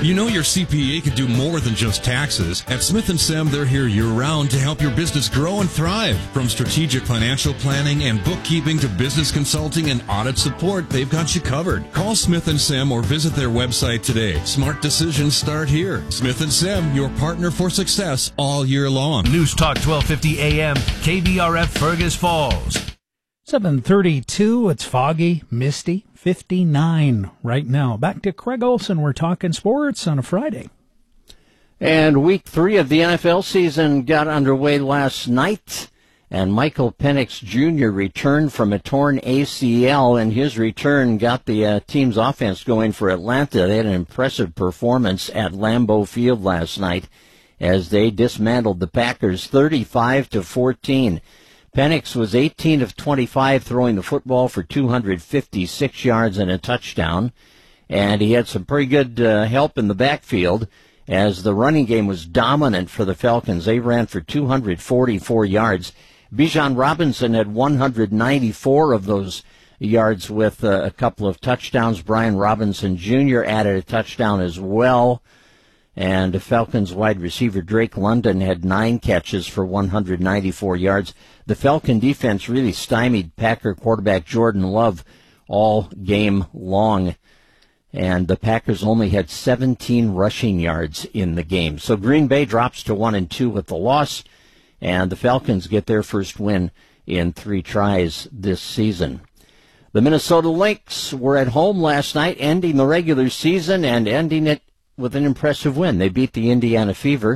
You know your CPA could do more than just taxes. At Smith & Sam, they're here year-round to help your business grow and thrive. From strategic financial planning and bookkeeping to business consulting and audit support, they've got you covered. Call Smith & Sam or visit their website today. Smart decisions start here. Smith & Sam, your partner for success all year long. News Talk 1250 AM, KBRF Fergus Falls. 7:32, it's foggy, misty, 59 right now. Back to Craig Olson, we're talking sports on a Friday. And week 3 of the NFL season got underway last night, and Michael Penix Jr. returned from a torn ACL, and his return got the team's offense going for Atlanta. They had an impressive performance at Lambeau Field last night as they dismantled the Packers 35-14. Penix was 18 of 25 throwing the football for 256 yards and a touchdown, and he had some pretty good help in the backfield as the running game was dominant for the Falcons. They ran for 244 yards. Bijan Robinson had 194 of those yards with a couple of touchdowns. Brian Robinson Jr. added a touchdown as well. And the Falcons wide receiver Drake London had 9 catches for 194 yards. The Falcon defense really stymied Packer quarterback Jordan Love all game long. And the Packers only had 17 rushing yards in the game. So Green Bay drops to 1-2 with the loss. And the Falcons get their first win in 3 tries this season. The Minnesota Lynx were at home last night, ending the regular season and ending it with an impressive win. They beat the Indiana Fever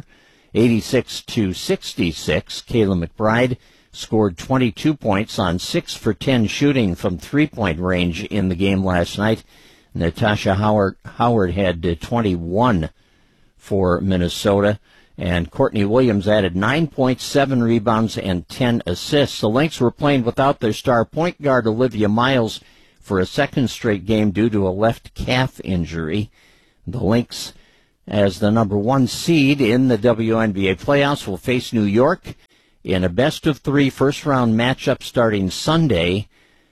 86-66. Kayla McBride scored 22 points on 6 for 10 shooting from three-point range in the game last night. Natasha Howard had 21 for Minnesota. And Courtney Williams added 9 points, 7 rebounds, and 10 assists. The Lynx were playing without their star point guard Olivia Miles for a second straight game due to a left calf injury. The Lynx, as the number 1 seed in the WNBA playoffs, will face New York in a best-of-3 first-round matchup starting Sunday.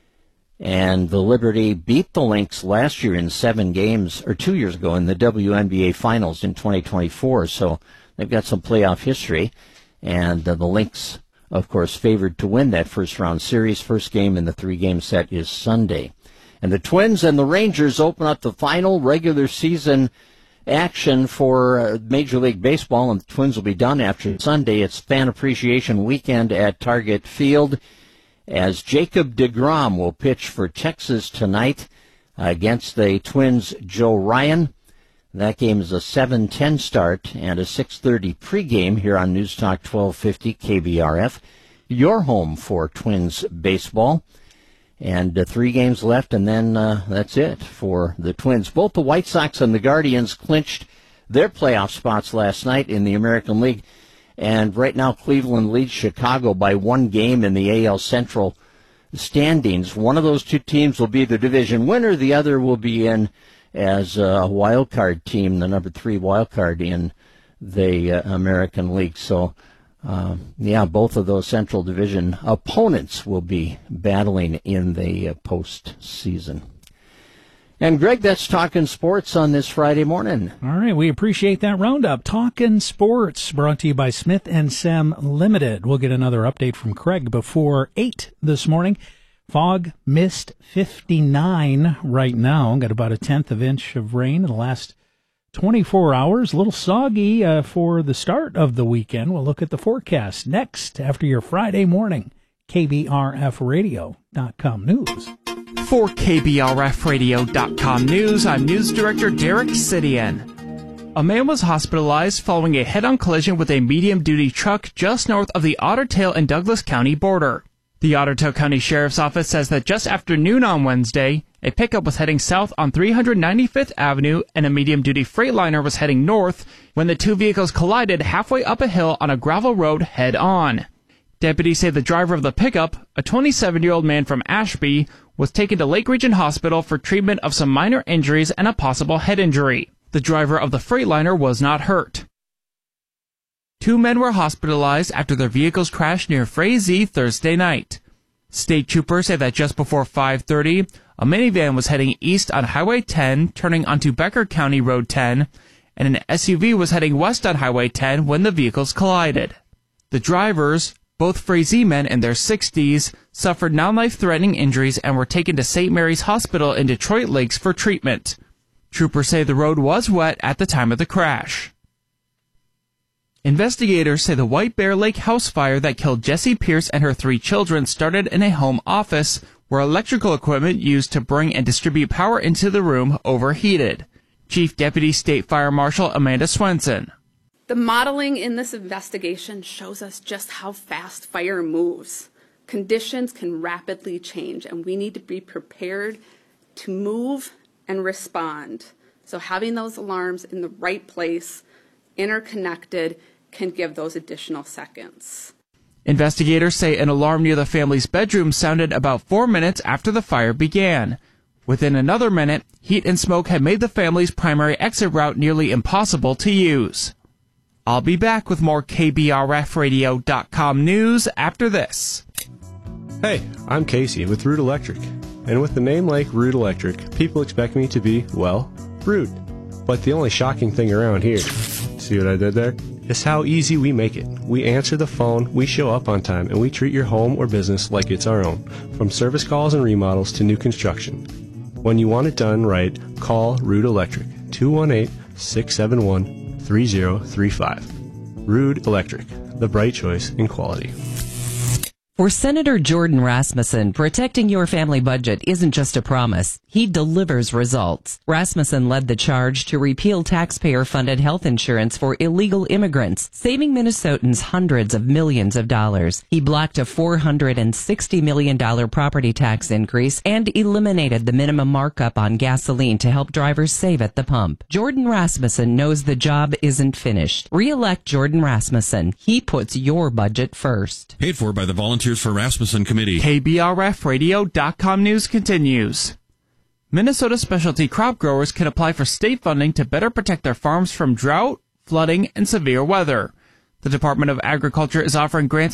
And the Liberty beat the Lynx last year in 7 games, or 2 years ago in the WNBA Finals in 2024. So they've got some playoff history. And the Lynx, of course, favored to win that first-round series. First game in the 3-game set is Sunday. And the Twins and the Rangers open up the final regular season action for Major League Baseball, and the Twins will be done after Sunday. It's Fan Appreciation Weekend at Target Field, as Jacob deGrom will pitch for Texas tonight against the Twins' Joe Ryan. That game is a 7:10 start and a 6:30 pregame here on News Talk 1250 KBRF. Your home for Twins baseball. And 3 games left, and then that's it for the Twins. Both the White Sox and the Guardians clinched their playoff spots last night in the American League. And right now, Cleveland leads Chicago by 1 game in the AL Central standings. One of those 2 teams will be the division winner. The other will be in as a wild card team, the number 3 wild card in the American League. So, both of those Central Division opponents will be battling in the postseason. And, Greg, that's Talkin' Sports on this Friday morning. All right, we appreciate that roundup. Talkin' Sports, brought to you by Smith & Sam Limited. We'll get another update from Craig before 8 this morning. Fog, mist, 59 right now. Got about 1/10 of an inch of rain in the last 24 hours. A little soggy for the start of the weekend. We'll look at the forecast next after your Friday morning KBRFradio.com news. For KBRFradio.com news, I'm News Director Derek Sidian. A man was hospitalized following a head-on collision with a medium-duty truck just north of the Otter Tail and Douglas County border. The Otter Tail County Sheriff's Office says that just after noon on Wednesday, a pickup was heading south on 395th Avenue and a medium-duty Freightliner was heading north when the 2 vehicles collided halfway up a hill on a gravel road head-on. Deputies say the driver of the pickup, a 27-year-old man from Ashby, was taken to Lake Region Hospital for treatment of some minor injuries and a possible head injury. The driver of the Freightliner was not hurt. 2 men were hospitalized after their vehicles crashed near Frazee Thursday night. State troopers say that just before 5:30, a minivan was heading east on Highway 10, turning onto Becker County Road 10, and an SUV was heading west on Highway 10 when the vehicles collided. The drivers, both Frazee men in their 60s, suffered non-life-threatening injuries and were taken to St. Mary's Hospital in Detroit Lakes for treatment. Troopers say the road was wet at the time of the crash. Investigators say the White Bear Lake house fire that killed Jessie Pierce and her 3 children started in a home office where electrical equipment used to bring and distribute power into the room overheated. Chief Deputy State Fire Marshal Amanda Swenson. The modeling in this investigation shows us just how fast fire moves. Conditions can rapidly change, and we need to be prepared to move and respond. So having those alarms in the right place, interconnected, can give those additional seconds. Investigators say an alarm near the family's bedroom sounded about 4 minutes after the fire began. Within another minute, heat and smoke had made the family's primary exit route nearly impossible to use. I'll be back with more KBRFradio.com news after this. Hey, I'm Casey with Root Electric. And with the name like Root Electric, people expect me to be, well, rude. But the only shocking thing around here, see what I did there? Is how easy we make it. We answer the phone, we show up on time, and we treat your home or business like it's our own, from service calls and remodels to new construction. When you want it done right, call Root Electric, 218-671-3035. Root Electric, the bright choice in quality. For Senator Jordan Rasmussen, protecting your family budget isn't just a promise. He delivers results. Rasmussen led the charge to repeal taxpayer-funded health insurance for illegal immigrants, saving Minnesotans hundreds of millions of dollars. He blocked a $460 million property tax increase and eliminated the minimum markup on gasoline to help drivers save at the pump. Jordan Rasmussen knows the job isn't finished. Re-elect Jordan Rasmussen. He puts your budget first. Paid for by the Volunteers for Rasmussen Committee. KBRFradio.com news continues. Minnesota specialty crop growers can apply for state funding to better protect their farms from drought, flooding, and severe weather. The Department of Agriculture is offering grants